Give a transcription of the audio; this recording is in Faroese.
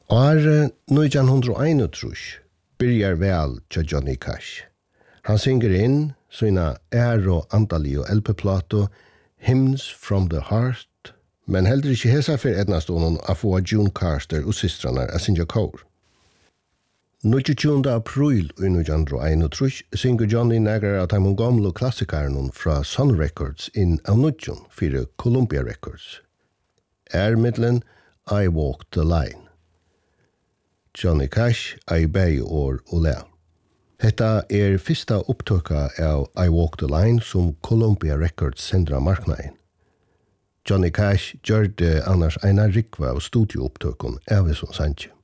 År 1931 byrjar vel til Johnny Cash. Han synger inn sina og andalige LP-plato Hymns from the Heart, men heller ikke hesa for ednastonen av få June Carter og systrarna av synja kår. 29. april i 1931 synger Johnny nægrar av de gamle klassikerne fra Sun Records inn av nudjon for Columbia Records. Middelen I Walk the Line. Johnny Cash I bæg år og le. Hetta fyrsta upptøka av I Walk the Line som Columbia Records sendra marknaden. Johnny Cash gjør det annars eina rikva av studioupptøkun av som sanje.